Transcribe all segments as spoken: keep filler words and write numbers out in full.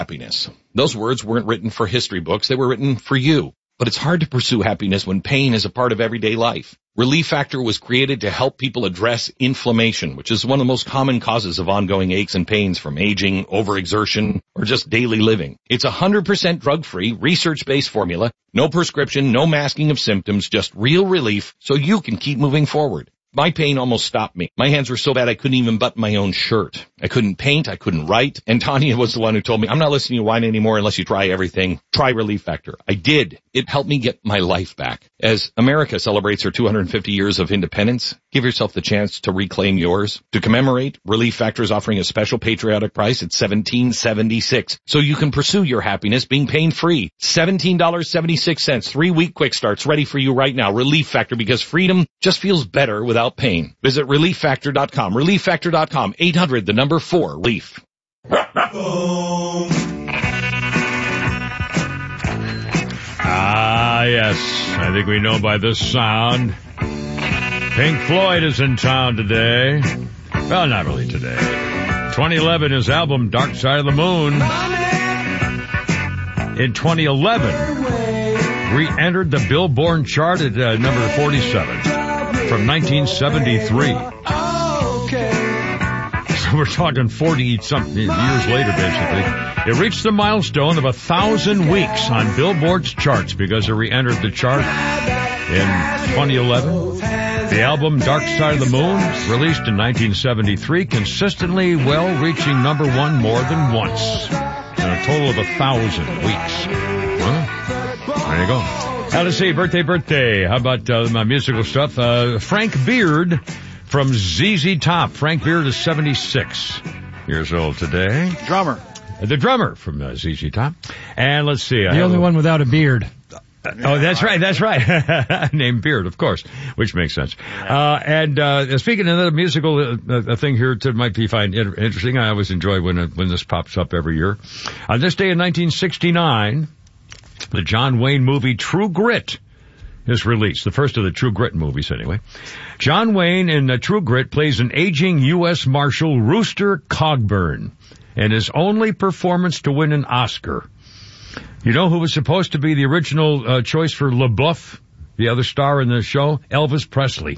happiness. Those words weren't written for history books. They were written for you. But it's hard to pursue happiness when pain is a part of everyday life. Relief Factor was created to help people address inflammation, which is one of the most common causes of ongoing aches and pains from aging, overexertion, or just daily living. It's a one hundred percent drug-free, research-based formula. No prescription, no masking of symptoms, just real relief so you can keep moving forward. My pain almost stopped me. My hands were so bad I couldn't even button my own shirt. I couldn't paint, I couldn't write. And Tanya was the one who told me, I'm not listening to you whine anymore unless you try everything. Try Relief Factor. I did. It helped me get my life back. As America celebrates her two hundred fifty years of independence, give yourself the chance to reclaim yours. To commemorate, Relief Factor is offering a special patriotic price at seventeen seventy-six, so you can pursue your happiness being pain-free. seventeen seventy-six, three-week quick starts ready for you right now. Relief Factor, because freedom just feels better without pain. Visit relief factor dot com. relief factor dot com. eight hundred, the number four, Leaf. Ah, yes. I think we know by this sound. Pink Floyd is in town today. Well, not really today. twenty eleven, his album Dark Side of the Moon. In twenty eleven, re-entered the Billboard chart at uh, number forty-seven from nineteen seventy-three. So we're talking forty-something years later, basically. It reached the milestone of a thousand weeks on Billboard's charts because it re-entered the chart in twenty eleven. The album Dark Side of the Moon, released in nineteen seventy-three, consistently well reaching number one more than once. In a total of a thousand weeks. Well, there you go. Now, let's see, birthday, birthday. How about uh, my musical stuff? Uh, Frank Beard from Z Z Top. Frank Beard is seventy-six years old today. Drummer. The drummer from uh, Z Z Top. And let's see. The I only one without a beard. Uh, oh, that's right, that's right. Named Beard, of course, which makes sense. Uh, and, uh, speaking of another musical uh, thing here that might be find interesting, I always enjoy when, it, when this pops up every year. On this day in nineteen sixty-nine, the John Wayne movie True Grit is released. The first of the True Grit movies, anyway. John Wayne in uh, True Grit plays an aging U S Marshal, Rooster Cogburn, and his only performance to win an Oscar. You know who was supposed to be the original uh, choice for LaBeouf, the other star in the show? Elvis Presley.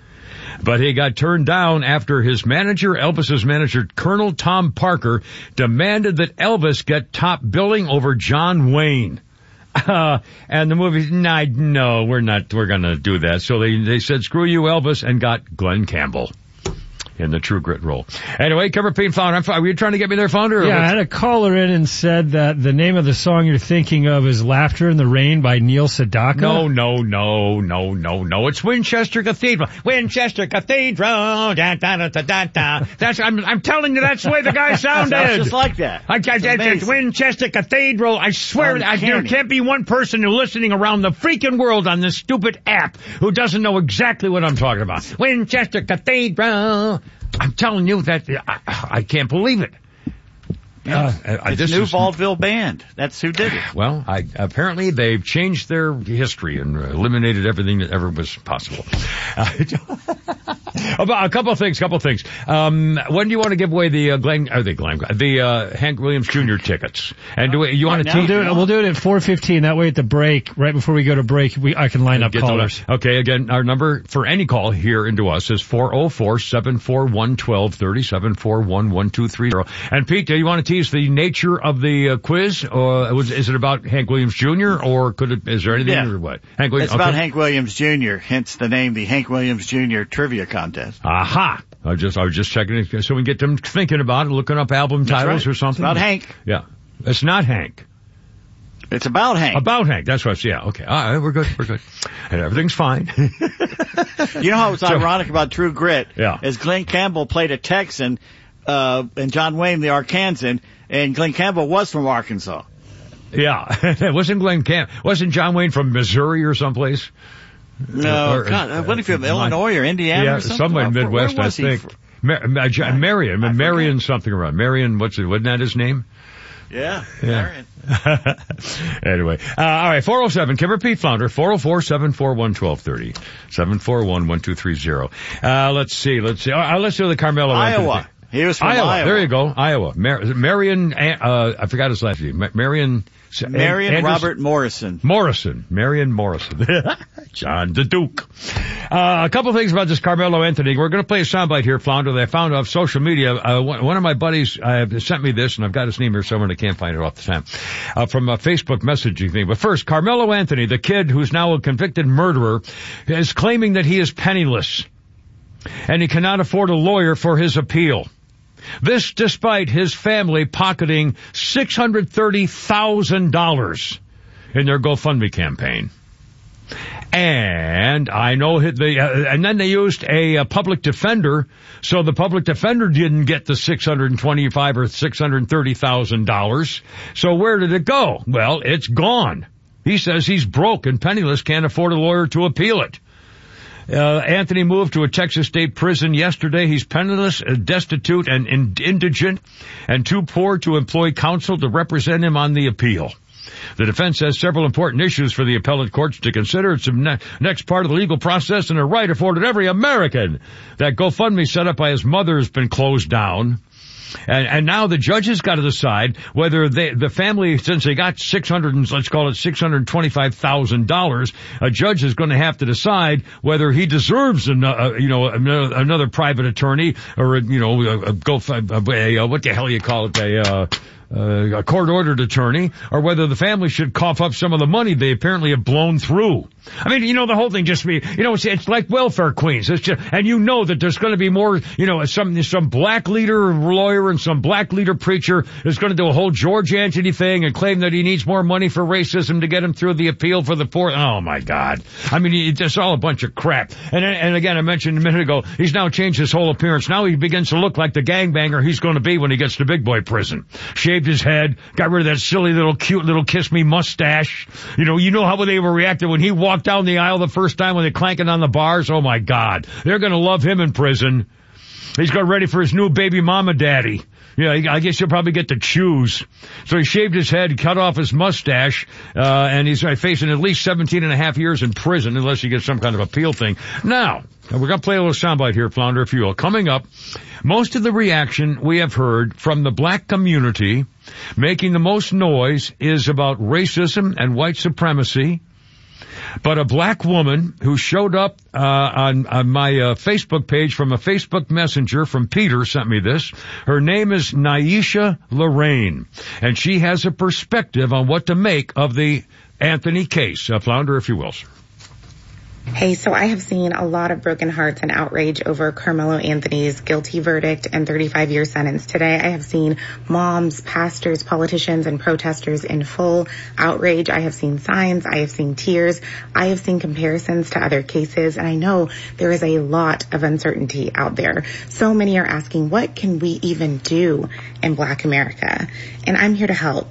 But he got turned down after his manager, Elvis's manager, Colonel Tom Parker, demanded that Elvis get top billing over John Wayne. Uh, and the movie, nah, no, we're not, we're gonna do that. So they, they said, screw you, Elvis, and got Glenn Campbell in the True Grit role. Anyway, Cover Pete Founder. I'm, were you trying to get me there, Founder? Yeah, I had a caller in and said that the name of the song you're thinking of is Laughter in the Rain by Neil Sedaka. No, no, no, no, no, no. It's Winchester Cathedral. Winchester Cathedral. Da, da, da, da, da, da. That's, I'm, I'm telling you, that's the way the guy sounded. Sounds just like that. I, I, it's Winchester Cathedral. I swear, I, there can't be one person who's listening around the freaking world on this stupid app who doesn't know exactly what I'm talking about. Winchester Cathedral. I'm telling you that I, I can't believe it. Uh, it's this New is, Vaudeville Band. That's who did it. Well, I, apparently they've changed their history and eliminated everything that ever was possible. Uh, about a couple of things, couple of things. Um, when do you want to give away the uh, Glenn, or the Glenn, the uh, Hank Williams Junior tickets? And do we, you want to we'll do it? We'll do it at four fifteen. That way, at the break, right before we go to break, we I can line up callers. The, okay, again, our number for any call here into us is four oh four, seven four one, one two three oh, seven four one, one two three oh. And Pete, do you want to tease the nature of the uh, quiz? Or was, is it about Hank Williams Junior or could it? Is there anything yeah. or what? Hank Williams, it's okay. about Hank Williams Junior Hence the name, the Hank Williams Junior Trivia Contest. Aha! I just I was just checking it so we get them thinking about it, looking up album That's titles right. or something. It's about Hank. Yeah, it's not Hank. It's about Hank. About Hank. That's what. Yeah. Okay. All right. We're good. We're good. And everything's fine. You know how it's so, ironic about True Grit? Yeah. Is Glenn Campbell played a Texan, uh, and John Wayne the Arkansan, and Glenn Campbell was from Arkansas. Yeah. wasn't Glenn Camp? Wasn't John Wayne from Missouri or someplace? No. Or, God, uh, what if you're from Illinois or Indiana yeah, or something? somewhere in Midwest, Where I was he think. from? Mar- Mar- Marion. I Marion something around. Marion. What's it? Wasn't that his name? Yeah, yeah. Anyway, uh, all right, four oh seven, Kimber Pete Flounder, four oh four, seven four one, one two three oh, seven four one, one two three oh. Uh, let's see, let's see. Uh, let's do the Carmelo. Iowa. He was from Iowa. Iowa. There you go, Iowa. Mar- Marion, uh, I forgot his last name. Marion. Marion Anderson. Robert Morrison. Morrison. Marion Morrison. John the Duke. Uh, a couple things about this Carmelo Anthony. We're going to play a soundbite here, Flounder, that I found off social media. Uh, one, one of my buddies uh, sent me this, and I've got his name here somewhere, and I can't find it off the time, uh, from a Facebook messaging thing. But first, Carmelo Anthony, the kid who's now a convicted murderer, is claiming that he is penniless, and he cannot afford a lawyer for his appeal. This despite his family pocketing six hundred thirty thousand dollars in their GoFundMe campaign. And I know the, uh, and then they used a, a public defender, so the public defender didn't get the six hundred twenty-five or six hundred thirty thousand dollars. So where did it go? Well, it's gone. He says he's broke and penniless, can't afford a lawyer to appeal it. Uh, Anthony moved to a Texas state prison yesterday. He's penniless, destitute, and indigent, and too poor to employ counsel to represent him on the appeal. The defense has several important issues for the appellate courts to consider. It's the ne- next part of the legal process and a right afforded every American. That GoFundMe set up by his mother has been closed down. And, and now the judge has got to decide whether they, the family, since they got six hundred, let's call it six hundred twenty-five thousand dollars, a judge is going to have to decide whether he deserves, an, uh, you know, another, another private attorney or, you know, a, a, go, a, a, what the hell you call it, a, uh, Uh, a court-ordered attorney, or whether the family should cough up some of the money they apparently have blown through. I mean, you know, the whole thing just be, you know, it's, it's like welfare queens. It's just, and you know that there's going to be more, you know, some, some black leader lawyer and some black leader preacher is going to do a whole George Anthony thing and claim that he needs more money for racism to get him through the appeal for the poor. Oh my God. I mean, it's just all a bunch of crap. And, and again, I mentioned a minute ago, he's now changed his whole appearance. Now he begins to look like the gangbanger he's going to be when he gets to big boy prison. Shaved his head, got rid of that silly little cute little kiss me mustache. You know, you know how they were reacting when he walked down the aisle the first time when they're clanking on the bars. Oh my God. They're going to love him in prison. He's got ready for his new baby mama daddy. Yeah, I guess he'll probably get to choose. So he shaved his head, cut off his mustache, uh, and he's facing at least seventeen and a half years in prison unless he gets some kind of appeal thing. Now, we're going to play a little soundbite here, Flounder, if you will. Coming up, most of the reaction we have heard from the black community making the most noise is about racism and white supremacy. But a black woman who showed up uh, on, on my uh, Facebook page from a Facebook messenger from Peter sent me this. Her name is Naisha Lorraine, and she has a perspective on what to make of the Anthony case. Uh, Flounder, if you will. Hey, so I have seen a lot of broken hearts and outrage over Carmelo Anthony's guilty verdict and thirty-five year sentence today. I have seen moms, pastors, politicians, and protesters in full outrage. I have seen signs. I have seen tears. I have seen comparisons to other cases. And I know there is a lot of uncertainty out there. So many are asking, what can we even do in Black America? And I'm here to help.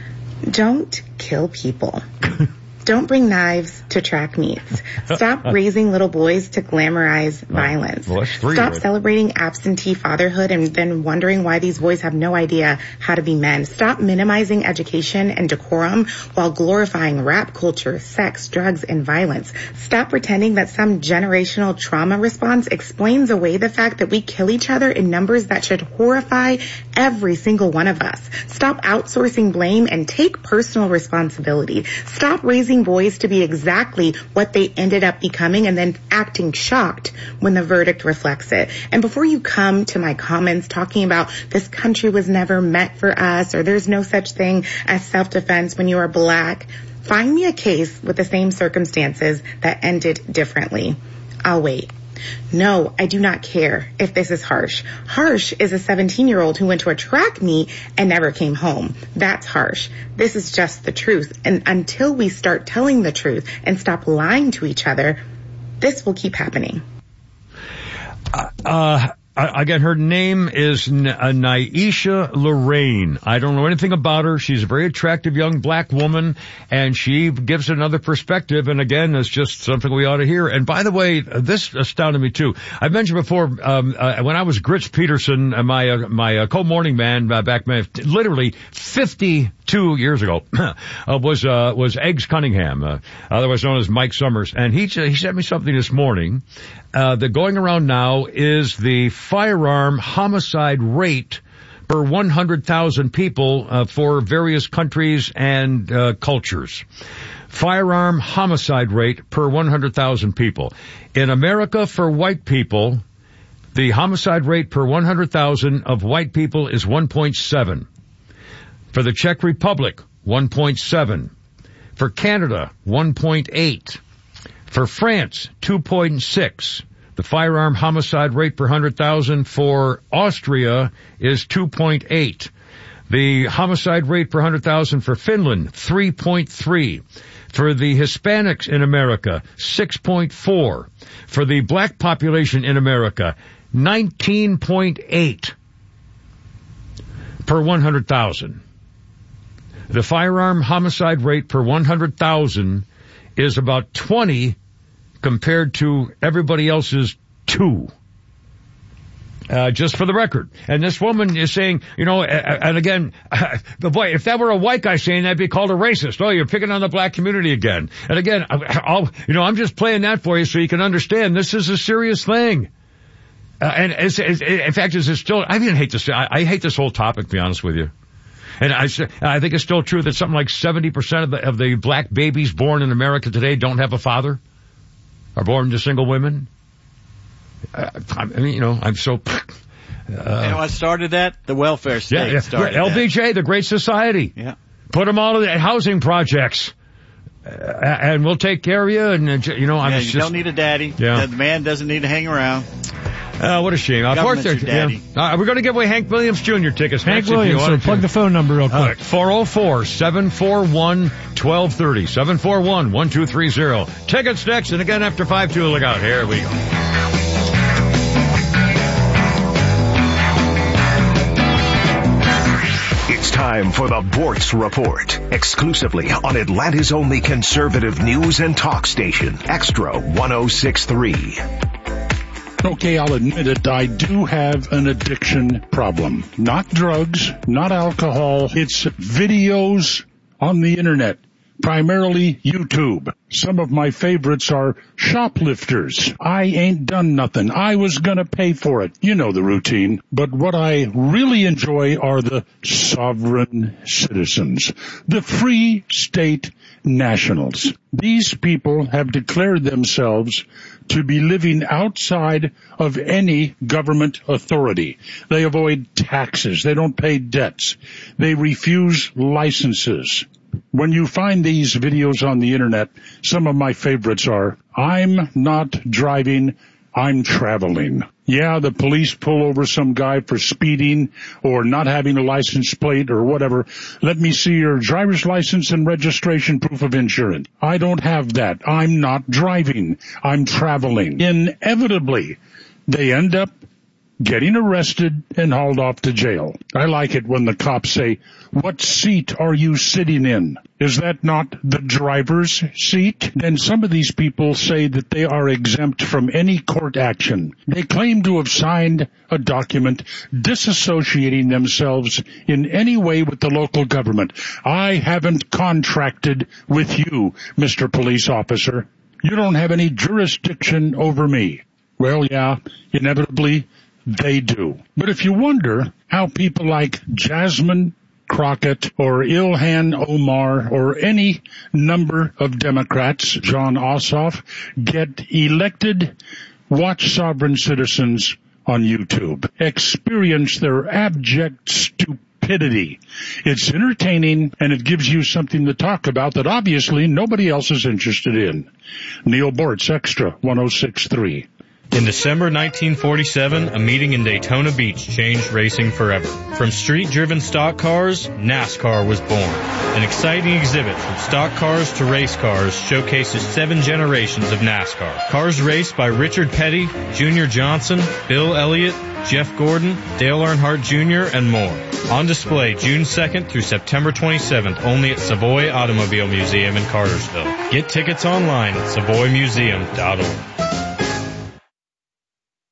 Don't kill people. Don't bring knives to track meets. Stop raising little boys to glamorize violence. Well, Stop celebrating absentee fatherhood and then wondering why these boys have no idea how to be men. Stop minimizing education and decorum while glorifying rap culture, sex, drugs, and violence. Stop pretending that some generational trauma response explains away the fact that we kill each other in numbers that should horrify every single one of us. Stop outsourcing blame and take personal responsibility. Stop raising boys to be exactly what they ended up becoming and then acting shocked when the verdict reflects it. And before you come to my comments talking about this country was never meant for us or there's no such thing as self-defense when you are black, find me a case with the same circumstances that ended differently. I'll wait. No, I do not care if this is Harsh. Harsh is a seventeen-year-old who went to a track meet and never came home. That's Harsh. This is just the truth. And until we start telling the truth and stop lying to each other, this will keep happening. Uh, uh again, her name is N- uh, Naisha Lorraine. I don't know anything about her. She's a very attractive young black woman, and she gives another perspective. And again, it's just something we ought to hear. And by the way, this astounded me too. I mentioned before, um, uh, when I was Grits Peterson, uh, my uh, my uh, co-morning man uh, back, man, literally fifty two years ago, uh, was, uh, was Eggs Cunningham, uh, otherwise known as Mike Summers. And he, he sent me something this morning, uh, that going around now is the firearm homicide rate per one hundred thousand people, uh, for various countries and, uh, cultures. Firearm homicide rate per one hundred thousand people. In America, for white people, the homicide rate per one hundred thousand of white people is one point seven. For the Czech Republic, one point seven. For Canada, one point eight. For France, two point six. The firearm homicide rate per one hundred thousand for Austria is two point eight. The homicide rate per one hundred thousand for Finland, three point three. For the Hispanics in America, six point four. For the black population in America, nineteen point eight per one hundred thousand. The firearm homicide rate per one hundred thousand is about twenty compared to everybody else's two. Uh, just for the record. And this woman is saying, you know, and again, the boy, if that were a white guy saying that'd be called a racist. Oh, you're picking on the black community again. And again, I'll, you know, I'm just playing that for you so you can understand this is a serious thing. Uh, and it's, it's, in fact, is it still, I even hate this, I, I hate this whole topic, to be honest with you. And I, I think it's still true that something like seventy percent of the, of the black babies born in America today don't have a father, are born to single women. Uh, I mean, you know, I'm so... Uh, you know what started that? The welfare state yeah, yeah. started L B J, that. the Great Society. Yeah. Put them all in housing projects. Uh, and we'll take care of you. And, uh, you know, I'm yeah, just... you don't need a daddy. Yeah. The man doesn't need to hang around. Uh, what a shame. Of course, your daddy. Yeah. Uh, we're going to give away Hank Williams Junior tickets. Hank next, Williams, so plug the phone number real quick. four oh four, seven four one, one two three oh. seven four one, one two three oh. Tickets next, and again after five two, look out. Here we go. It's time for the Bortz Report, exclusively on Atlanta's only conservative news and talk station, Extra one oh six point three. Okay, I'll admit it, I do have an addiction problem. Not drugs, not alcohol, it's videos on the internet, primarily YouTube. Some of my favorites are shoplifters. I ain't done nothing. I was gonna pay for it. You know the routine. But what I really enjoy are the sovereign citizens, the free state nationals. These people have declared themselves to be living outside of any government authority. They avoid taxes. They don't pay debts. They refuse licenses. When you find these videos on the internet, some of my favorites are, I'm not driving, I'm traveling. Yeah, the police pull over some guy for speeding or not having a license plate or whatever. Let me see your driver's license and registration proof of insurance. I don't have that. I'm not driving. I'm traveling. Inevitably, they end up getting arrested and hauled off to jail. I like it when the cops say, what seat are you sitting in? Is that not the driver's seat? Then some of these people say that they are exempt from any court action. They claim to have signed a document disassociating themselves in any way with the local government. I haven't contracted with you, Mister Police Officer. You don't have any jurisdiction over me. Well, yeah, inevitably, they do. But if you wonder how people like Jasmine Crockett or Ilhan Omar or any number of Democrats, John Ossoff, get elected, watch Sovereign Citizens on YouTube. Experience their abject stupidity. It's entertaining and it gives you something to talk about that obviously nobody else is interested in. Neil Bortz, Extra one oh six point three. In December nineteen forty-seven, a meeting in Daytona Beach changed racing forever. From street-driven stock cars, NASCAR was born. An exciting exhibit from stock cars to race cars showcases seven generations of NASCAR. Cars raced by Richard Petty, Junior Johnson, Bill Elliott, Jeff Gordon, Dale Earnhardt Junior, and more. On display June second through September twenty-seventh only at Savoy Automobile Museum in Cartersville. Get tickets online at savoy museum dot org.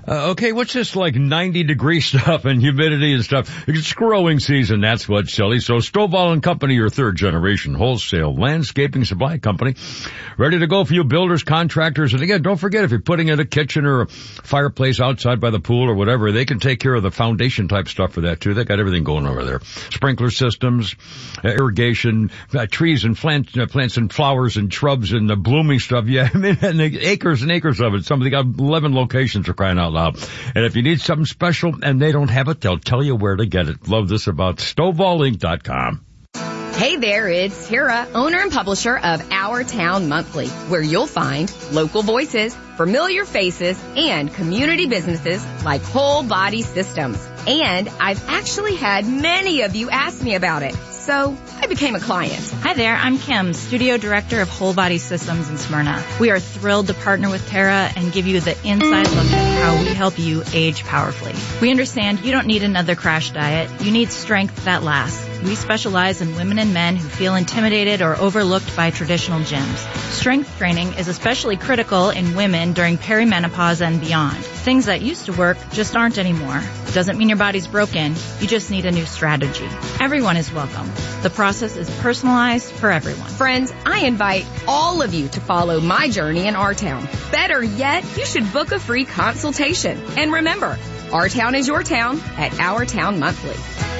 Uh, okay, what's this like ninety degree stuff and humidity and stuff? It's growing season, that's what's silly. So Stovall and Company, your third generation wholesale landscaping supply company, ready to go for you builders, contractors. And again, don't forget, if you're putting in a kitchen or a fireplace outside by the pool or whatever, they can take care of the foundation type stuff for that too. They got everything going over there. Sprinkler systems, uh, irrigation, uh, trees and plant, uh, plants and flowers and shrubs and the blooming stuff. Yeah, I mean, and acres and acres of it. Some of they got eleven locations, are crying out loud. And if you need something special and they don't have it, they'll tell you where to get it. Love this about Stovall Inc dot com. Hey there, it's Tara, owner and publisher of Our Town Monthly, where you'll find local voices, familiar faces, and community businesses like Whole Body Systems. And I've actually had many of you ask me about it, so I became a client. Hi there, I'm Kim, Studio Director of Whole Body Systems in Smyrna. We are thrilled to partner with Tara and give you the inside look at how we help you age powerfully. We understand you don't need another crash diet. You need strength that lasts. We specialize in women and men who feel intimidated or overlooked by traditional gyms. Strength training is especially critical in women during perimenopause and beyond. Things that used to work just aren't anymore. Doesn't mean your body's broken. You just need a new strategy. Everyone is welcome. The process is personalized for everyone. Friends, I invite all of you to follow my journey in Our Town. Better yet, you should book a free consultation. And remember, Our Town is your town at Our Town Monthly.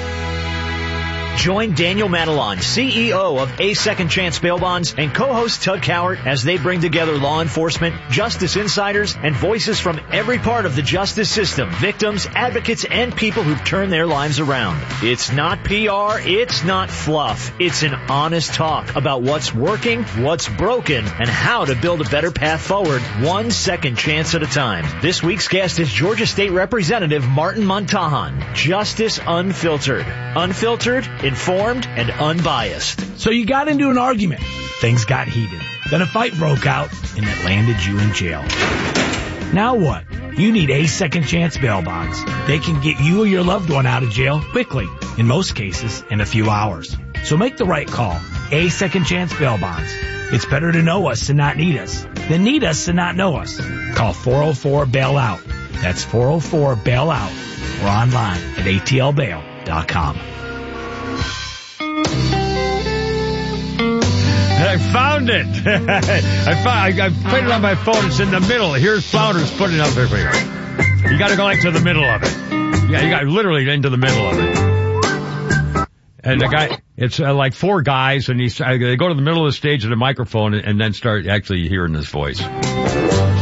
Join Daniel Matalon, C E O of A Second Chance Bail Bonds, and co-host Tug Cowart as they bring together law enforcement, justice insiders, and voices from every part of the justice system, victims, advocates, and people who've turned their lives around. It's not P R, it's not fluff. It's an honest talk about what's working, what's broken, and how to build a better path forward, one second chance at a time. This week's guest is Georgia State Representative Martin Montahan. Justice Unfiltered. Unfiltered, informed, and unbiased. So you got into an argument. Things got heated. Then a fight broke out, and it landed you in jail. Now what? You need A Second Chance Bail Bonds. They can get you or your loved one out of jail quickly, in most cases, in a few hours. So make the right call. A Second Chance Bail Bonds. It's better to know us and not need us than need us and not know us. Call four oh four bail out. That's four oh four bail out, or online at A T L bail dot com. I found it. I found. I, I put it on my phone. It's in the middle. Here's Flounders putting it up there for you. You got to go like to the middle of it. Yeah, you got literally into the middle of it. And the guy, it's uh, like four guys, and he's uh, they go to the middle of the stage of the microphone, and, and then start actually hearing his voice.